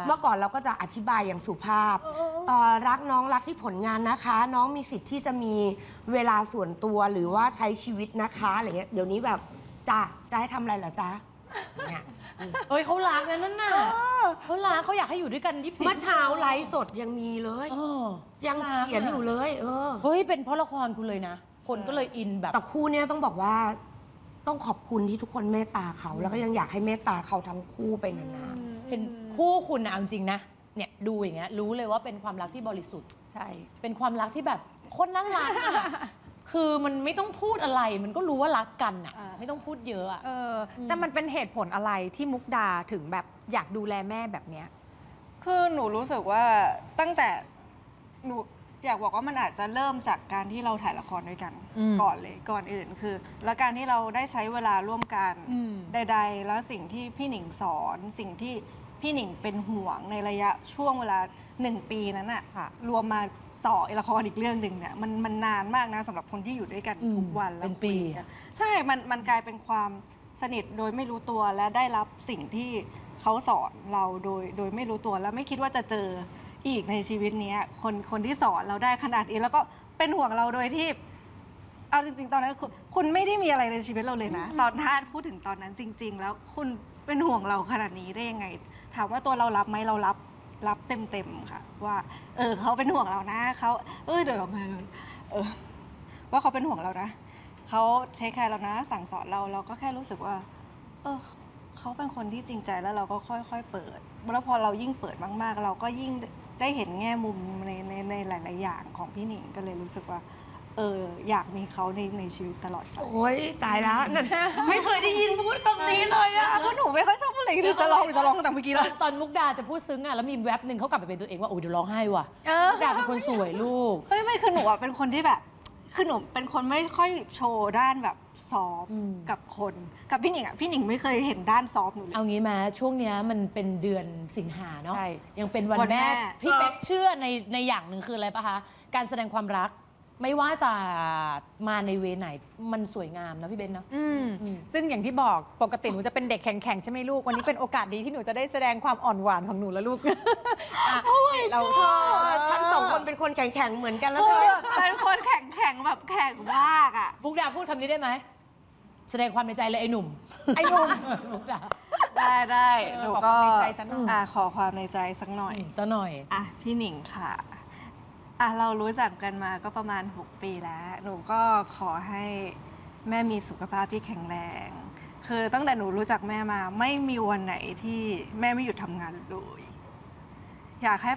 เมื่อก่อนเราก็จะอธิบายอย่างสุภาพรักน้องรักที่ผลงานนะคะ น้องมีสิทธิ์ที่จะมีเวลาส่วนตัวหรือว่าใช้ชีวิตนะคะอะไรเงี้ยเดี๋ยวนี้แบบจะให้ทำอะไรเหรอจ๊ะเนี่ยเฮ้ยเขารักนะนั่นน่ะเขารักเขาอยากให้อยู่ด้วยกัน24 เมื่อเช้าไลฟ์สดยังมีเลยยังเขียนอยู่เลยเฮ้ยเป็นเพราะละครคุณเลยนะคนก็เลยอินแบบแต่คู่เนี้ยต้องบอกว่าต้องขอบคุณที่ทุกคนเมตตาเขาแล้วก็ยังอยากให้เมตตาเขาทั้งคู่ไปนานๆเป็นคู่คุณนะเอาจริงนะเนี่ยดูอย่างเงี้ยรู้เลยว่าเป็นความรักที่บริสุทธิ์ใช่เป็นความรักที่แบบคนน่ารักอะคือมันไม่ต้องพูดอะไรมันก็รู้ว่ารักกันอะไม่ต้องพูดเยอะอะแต่มันเป็นเหตุผลอะไรที่มุกดาถึงแบบอยากดูแลแม่แบบเนี้ยคือหนูรู้สึกว่าตั้งแต่หนูอยากบอกว่ามันอาจจะเริ่มจากการที่เราถ่ายละครด้วยกันก่อนเลยก่อนอื่นคือแล้วการที่เราได้ใช้เวลาร่วมกันใดๆแล้วสิ่งที่พี่หนิงสอนสิ่งที่พี่หนิงเป็นห่วงในระยะช่วงเวลา1 ปีนั้นอะรวมมาต่อละครอีกเรื่องหนึ่งเนี่ยมันนานมากนะสำหรับคนที่อยู่ด้วยกันทุกวันแล้วเป็นปีใช่มันกลายเป็นความสนิทโดยไม่รู้ตัวและได้รับสิ่งที่เขาสอนเราโดยไม่รู้ตัวแล้วไม่คิดว่าจะเจออีกในชีวิตนี้คนที่สอนเราได้ขนาดนี้แล้วก็เป็นห่วงเราโดยที่เอาจริงๆตอนนั้นคุณไม่ได้มีอะไรในชีวิตเราเลยนะตอนถ้าพูดถึงตอนนั้นจริงๆแล้วคุณเป็นห่วงเราขนาดนี้ได้ยังไงถามว่าตัวเรารับไหมเรารับเต็มๆค่ะว่าเขาเป็นห่วงเรานะเขาเดี๋ยวว่าเขาเป็นห่วงเรานะเขาเทคแคร์เรานะสั่งสอนเราก็แค่รู้สึกว่าเขาเป็นคนที่จริงใจแล้วเราก็ค่อยๆเปิดแล้วพอเรายิ่งเปิดมากๆเราก็ยิ่งได้เห็นแง่มุมในหลายๆอย่างของพี่หนิงก็เลยรู้สึกว่าอยากมีเขาในชีวิตตลอดไปโอ้ยตายแล้วไม่เคยได้ยินพูดคำนี้เลยอะก็หนูไม่ค่อยชอบพูดอะไรหรือจะร้องแต่เมื่อกี้แล้วตอนมุกดาจะพูดซึ้งอะแล้วมีแวบหนึ่งเขากลับไปเป็นตัวเองว่าโอ้ยเดี๋ยวร้องไห้ว่ะมุกดาเป็นคนสวยลูกไม่คือหนูอะเป็นคนที่แบบคือหนูเป็นคนไม่ค่อยโชว์ด้านแบบซอฟกับคนกับพี่หนิงอ่ะพี่หนิงไม่เคยเห็นด้านซอฟหนูเลยเอางี้มาช่วงนี้มันเป็นเดือนสิงหาเนาะยังเป็นวันแม่พี่เป๊กเชื่อในอย่างหนึ่งคืออะไรปะคะการแสดงความรักไม่ว่าจะมาในเวไหนมันสวยงามนะพี่เบนเนาะซึ่งอย่างที่บอกปกติหนูจะเป็นเด็กแข็งๆใช่ไหมลูกวันนี้เป็นโอกาสดีที่หนูจะได้แสดงความอ่อนหวานของหนูแล้วลูกเราฉันสองคนเป็นคนแข็งๆเหมือนกันแล้วเธอเป็นคนแข็งแบบแข็งมากอ่ะมุกดาพูดคำนี้ได้ไหมแสดงความในใจเลยไอ้หนุ่มมุกดาได้หนูก็ขอความในใจสักหน่อยพี่หนิงค่ะเรารู้จักกันมาก็ประมาณ6 ปีแล้วหนูก็ขอให้แม่มีสุขภาพที่แข็งแรงคือตั้งแต่หนูรู้จักแม่มาไม่มีวันไหนที่แม่ไม่หยุดทำงานเลยอยากให้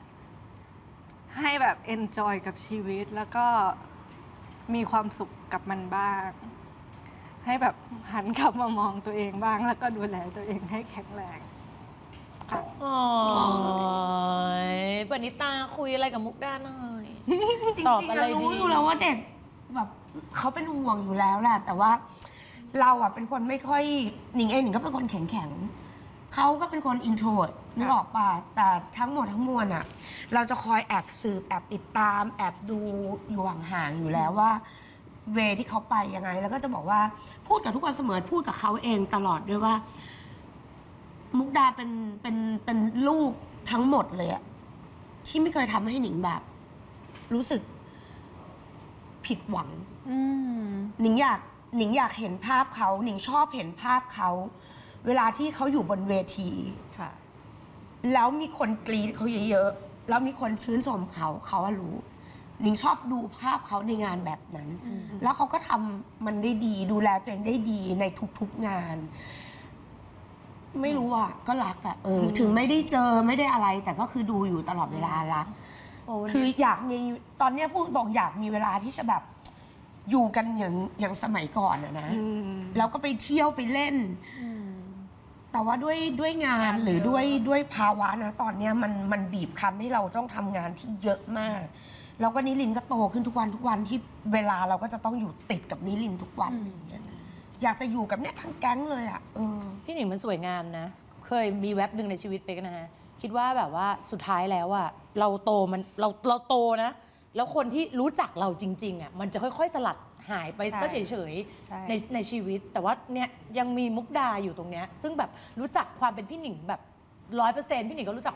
แบบ enjoy กับชีวิตแล้วก็มีความสุขกับมันบ้างให้แบบหันกลับมามองตัวเองบ้างแล้วก็ดูแลตัวเองให้แข็งแรงโอ้ยปณิตาคุยอะไรกับมุกดาหน่อยจริงๆเรารู้อยู่แล้วว่าเด็กแบบเขาเป็นห่วงอยู่แล้วแหละแต่ว่าเราอ่ะเป็นคนไม่ค่อยหนิงเองหนิงก็เป็นคนแข็งเขาก็เป็นคนอินโทรเวิร์ตนึกออกป่ะแต่ทั้งหมดทั้งมวลอ่ะเราจะคอยแอบสืบแอบติดตามแอบดูอยู่ห่างๆอยู่แล้วว่าเวที่เขาไปยังไงแล้วก็จะบอกว่าพูดกับทุกคนเสมอพูดกับเขาเองตลอดด้วยว่ามุกดาเป็นลูกทั้งหมดเลยอะที่ไม่เคยทำให้หนิงแบบรู้สึกผิดหวังหนิงอยากเห็นภาพเขาหนิงชอบเห็นภาพเขาเวลาที่เขาอยู่บนเวทีแล้วมีคนกรี๊ดเขาเยอะๆแล้วมีคนชื่นชมเขารู้หนิงชอบดูภาพเขาในงานแบบนั้นแล้วเขาก็ทำมันได้ดีดูแลตัวเองได้ดีในทุกๆงานไม่รู้อ่ะก็รักอ่ะถึงไม่ได้เจอไม่ได้อะไรแต่ก็คือดูอยู่ตลอดเวลารักคืออยากมีตอนนี้พูดบอกอยากมีเวลาที่จะแบบอยู่กันอย่างสมัยก่อนอะนะแล้วก็ไปเที่ยวไปเล่นแต่ว่าด้วยงานหรือด้วยภาวะนะตอนนี้มันบีบคั้นให้เราต้องทำงานที่เยอะมากแล้วก็นิรินทร์ก็โตขึ้นทุกวันที่เวลาเราก็จะต้องอยู่ติดกับนิรินทร์ทุกวันอยากจะอยู่กับเนี่ยทั้งแก๊งเลยอ่ะพี่หนิงมันสวยงามนะเคยมีแว็บหนึ่งในชีวิตเป๊กนะฮะคิดว่าแบบว่าสุดท้ายแล้วอ่ะเราโตเราโตนะแล้วคนที่รู้จักเราจริงๆอ่ะมันจะค่อยๆสลัดหายไปซะเฉยๆในชีวิตแต่ว่าเนี่ยยังมีมุกดาอยู่ตรงเนี้ยซึ่งแบบรู้จักความเป็นพี่หนิงแบบ100%พี่หนิงก็รู้จัก